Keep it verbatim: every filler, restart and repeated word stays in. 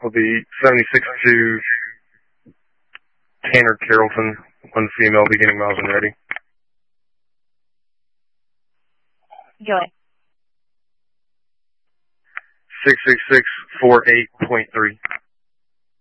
will be seventy-six to Tanner Carrollton, one female, beginning miles and ready. Go ahead. six six six four eight point three.